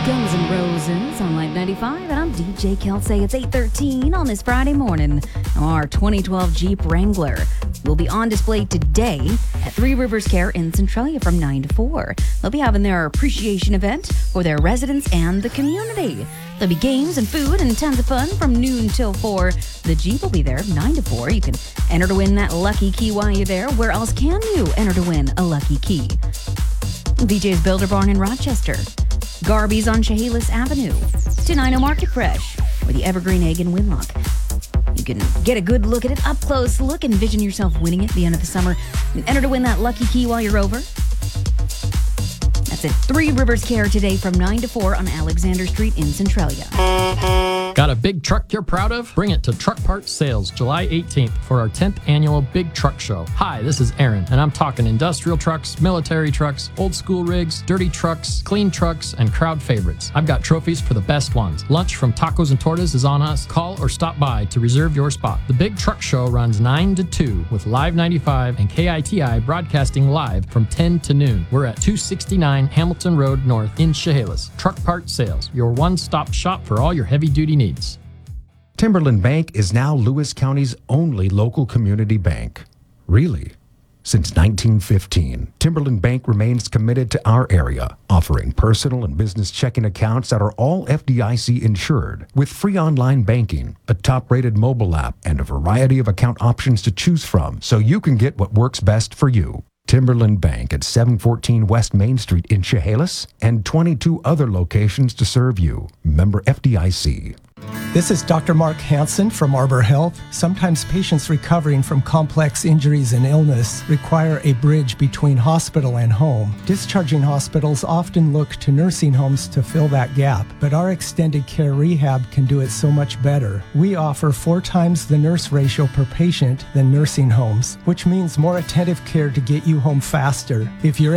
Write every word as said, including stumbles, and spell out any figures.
Guns N' Roses on Live ninety-five, and I'm D J Kelsey. It's eight thirteen on this Friday morning. Our twenty twelve Jeep Wrangler will be on display today at Three Rivers Care in Centralia from nine to four. They'll be having their appreciation event for their residents and the community. There'll be games and food and tons of fun from noon till four. The Jeep will be there nine to four. You can enter to win that lucky key while you're there. Where else can you enter to win a lucky key? V J's Builder Barn in Rochester. Garby's on Chehalis Avenue. Tenino Market Fresh, or the Evergreen Egg in Winlock. You can get a good look at it, up close look, envision yourself winning it at the end of the summer, and enter to win that lucky key while you're over. That's at Three Rivers Care today from nine to four on Alexander Street in Centralia. Got a big truck you're proud of? Bring it to Truck Parts Sales July eighteenth for our tenth annual Big Truck Show. Hi, this is Aaron, and I'm talking industrial trucks, military trucks, old school rigs, dirty trucks, clean trucks, and crowd favorites. I've got trophies for the best ones. Lunch from Tacos and Tortas is on us. Call or stop by to reserve your spot. The Big Truck Show runs nine to two with Live ninety-five and K I T I broadcasting live from ten to noon. We're at two sixty-nine Hamilton Road North in Chehalis. Truck Parts Sales, your one-stop shop for all your heavy-duty needs. Timberland Bank is now Lewis County's only local community bank. Really? Since nineteen fifteen, Timberland Bank remains committed to our area, offering personal and business checking accounts that are all F D I C insured, with free online banking, a top-rated mobile app, and a variety of account options to choose from, so you can get what works best for you. Timberland Bank at seven fourteen West Main Street in Chehalis, and twenty-two other locations to serve you. Member F D I C. This is Doctor Mark Hansen from Arbor Health. Sometimes patients recovering from complex injuries and illness require a bridge between hospital and home. Discharging hospitals often look to nursing homes to fill that gap, but our extended care rehab can do it so much better. We offer four times the nurse ratio per patient than nursing homes, which means more attentive care to get you home faster. If you're